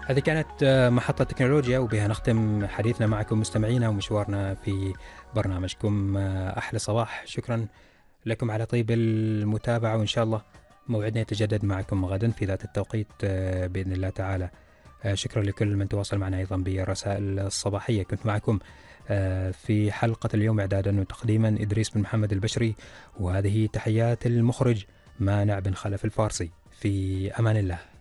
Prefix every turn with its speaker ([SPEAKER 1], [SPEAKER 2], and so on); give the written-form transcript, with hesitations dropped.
[SPEAKER 1] هذه كانت محطة تكنولوجيا، وبها نختم حديثنا معكم مستمعينا ومشوارنا في برنامجكم. أحلى صباح. شكرا لكم على طيب المتابعة، وإن شاء الله موعدنا يتجدد معكم غدا في ذات التوقيت بإذن الله تعالى. شكرا لكل من تواصل معنا أيضا بالرسائل الصباحية. كنت معكم في حلقة اليوم إعدادا وتقديما إدريس بن محمد البشري، وهذه تحيات المخرج مانع بن خلف الفارسي. في أمان الله.